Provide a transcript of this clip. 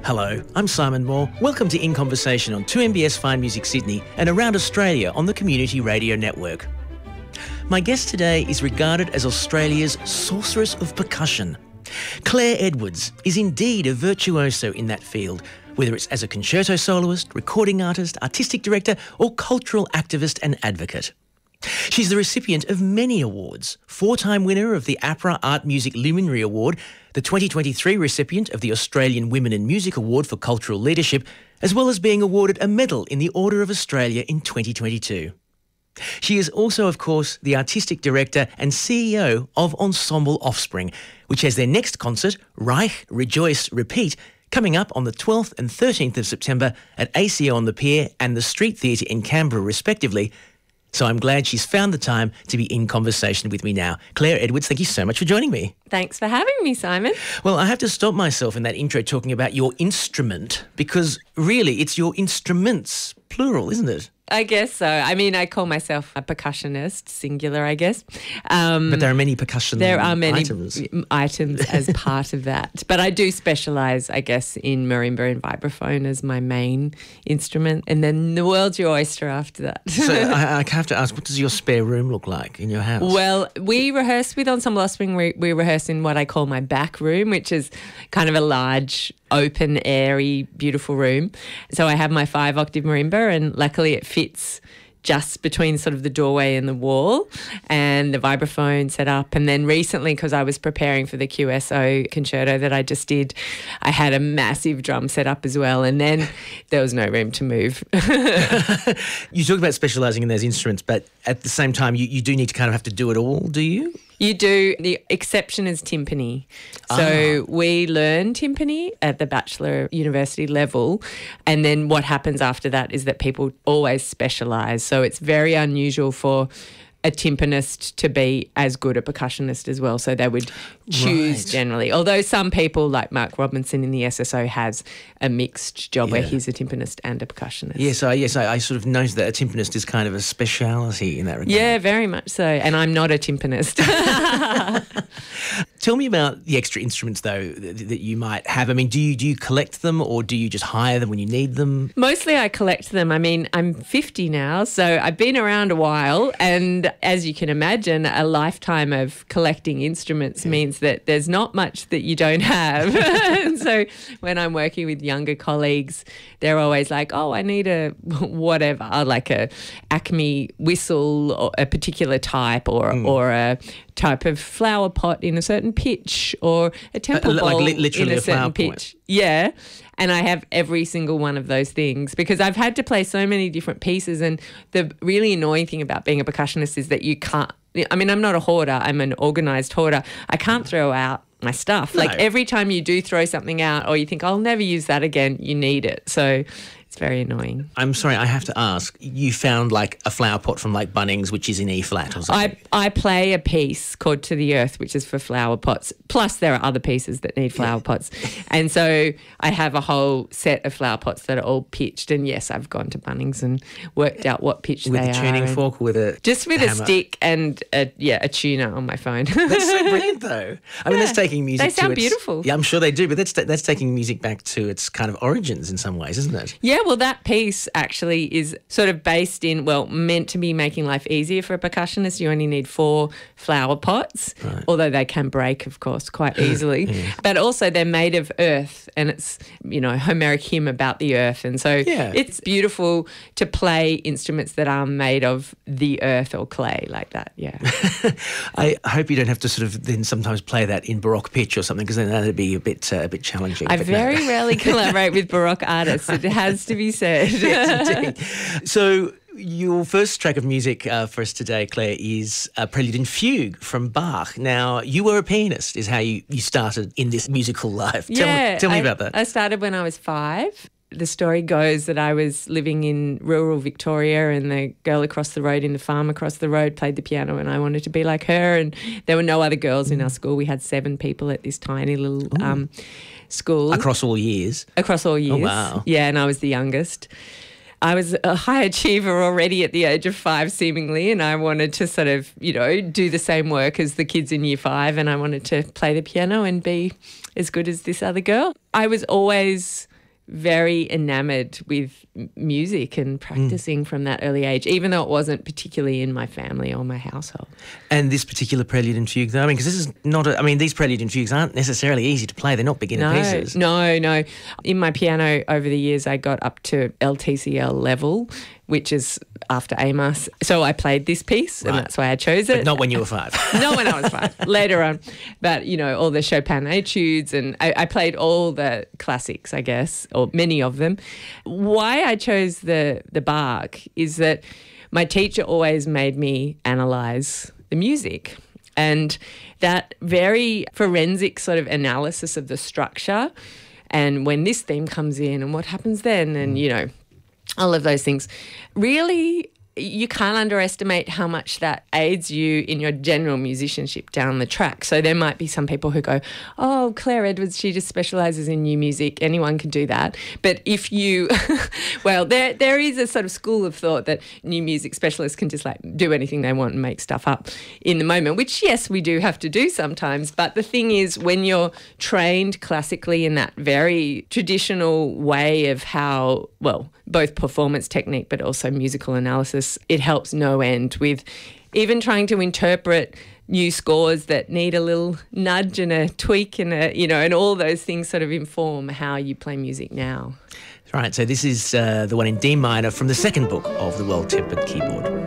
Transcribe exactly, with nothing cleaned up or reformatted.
Hello, I'm Simon Moore. Welcome to In Conversation on two M B S Fine Music Sydney and around Australia on the Community Radio Network. My guest today is regarded as Australia's sorceress of percussion. Claire Edwards is indeed a virtuoso in that field, whether it's as a concerto soloist, recording artist, artistic director, or cultural activist and advocate. She's the recipient of many awards, four-time winner of the APRA Art Music Luminary Award, the twenty twenty-three recipient of the Australian Women in Music Award for Cultural Leadership, as well as being awarded a medal in the Order of Australia in twenty twenty-two. She is also, of course, the artistic director and C E O of Ensemble Offspring, which has their next concert, Reich, Rejoice, Repeat, coming up on the twelfth and thirteenth of September at A C O on the Pier and the Street Theatre in Canberra, respectively. So I'm glad she's found the time to be in conversation with me now. Claire Edwards, thank you so much for joining me. Thanks for having me, Simon. Well, I have to stop myself in that intro talking about your instrument because really it's your instruments, plural, isn't it? I guess so. I mean, I call myself a percussionist, singular, I guess. Um, but there are many percussion there are many items. items as part of that. But I do specialise, I guess, in marimba and vibraphone as my main instrument. And then the world's your oyster after that. So I, I have to ask, what does your spare room look like in your house? Well, we rehearse with Ensemble Offspring. We, we rehearse in what I call my back room, which is kind of a large, open, airy, beautiful room. So I have my five-octave marimba and luckily it fits just between sort of the doorway and the wall, and the vibraphone set up. And then recently, because I was preparing for the Q S O concerto that I just did, I had a massive drum set up as well, and then there was no room to move. You talk about specialising in those instruments, but at the same time, you, you do need to kind of have to do it all, do you? You do. The exception is timpani. So ah. we learn timpani at the bachelor university level, and then what happens after that is that people always specialise. So it's very unusual for a timpanist to be as good a percussionist as well. So they would choose right. generally. Although some people, like Mark Robinson in the S S O, has a mixed job yeah. where he's a timpanist and a percussionist. Yes, I, yes, I, I sort of noticed that a timpanist is kind of a speciality in that regard. Yeah, very much so. And I'm not a timpanist. Tell me about the extra instruments, though, that, that you might have. I mean, do you do you collect them or do you just hire them when you need them? Mostly I collect them. I mean, I'm fifty now, so I've been around a while, and as you can imagine, a lifetime of collecting instruments yeah. means that there's not much that you don't have. And so when I'm working with younger colleagues, they're always like, oh, I need a whatever, like a Acme whistle or a particular type or mm. or a type of flower pot in a certain pitch or a temple uh, bowl like literally in a, a certain flower pitch. Point. Yeah. And I have every single one of those things because I've had to play so many different pieces. And the really annoying thing about being a percussionist is that you can't, I mean, I'm not a hoarder. I'm an organised hoarder. I can't throw out my stuff. No. Like every time you do throw something out or you think, I'll never use that again, you need it. So it's very annoying. I'm sorry, I have to ask. You found like a flower pot from like Bunnings, which is in E flat or something? I, I play a piece called To the Earth, which is for flower pots. Plus there are other pieces that need flower yeah. pots. And so I have a whole set of flower pots that are all pitched. And yes, I've gone to Bunnings and worked out what pitch with they are. With a tuning fork, with a Just with hammer. a stick and a, yeah, a tuner on my phone. That's so brilliant though. I mean, yeah. that's taking music They sound to its, beautiful. Yeah, I'm sure they do, but that's that's taking music back to its kind of origins in some ways, isn't it? Yeah, well, that piece actually is sort of based in, well, meant to be making life easier for a percussionist. You only need four flower pots, right. although they can break, of course, quite easily. yeah. But also they're made of earth and it's, you know, Homeric hymn about the earth. And so yeah. it's beautiful to play instruments that are made of the earth or clay like that, yeah. I hope you don't have to sort of then sometimes play that in Baroque pitch or something because then that would be a bit, uh, a bit challenging. I but very no. rarely collaborate with Baroque artists, it has to be said. Yes, indeed. So your first track of music uh, for us today, Claire, is a Prelude and Fugue from Bach. Now, you were a pianist, is how you, you started in this musical life. Tell, yeah, me, tell me I, about that. I started when I was five. The story goes that I was living in rural Victoria and the girl across the road in the farm across the road played the piano and I wanted to be like her, and there were no other girls in our school. We had seven people at this tiny little um, school. Across all years? Across all years. Oh, wow. Yeah, and I was the youngest. I was a high achiever already at the age of five, seemingly, and I wanted to sort of, you know, do the same work as the kids in year five, and I wanted to play the piano and be as good as this other girl. I was always very enamoured with m- music and practicing mm. from that early age, even though it wasn't particularly in my family or my household. And this particular prelude and fugue, though, I mean, because this is not a, I mean, these prelude and fugues aren't necessarily easy to play. They're not beginner no, pieces. No, no. In my piano over the years, I got up to L T C L level, which is after Amos. So I played this piece, right. and that's why I chose it. But not when you were five. Not when I was five, later on. But, you know, all the Chopin etudes, and I, I played all the classics, I guess, or many of them. Why I chose the, the Bach is that my teacher always made me analyse the music. And that very forensic sort of analysis of the structure, and when this theme comes in and what happens then, and, you know, all of those things. Really, you can't underestimate how much that aids you in your general musicianship down the track. So there might be some people who go, oh, Claire Edwards, she just specialises in new music. Anyone can do that. But if you, well, there there is a sort of school of thought that new music specialists can just like do anything they want and make stuff up in the moment, which, yes, we do have to do sometimes. But the thing is, when you're trained classically in that very traditional way of how, well, both performance technique but also musical analysis, it helps no end with even trying to interpret new scores that need a little nudge and a tweak and a, you know, and all those things sort of inform how you play music now. Right, so this is uh, the one in D minor from the second book of the Well-Tempered Keyboard.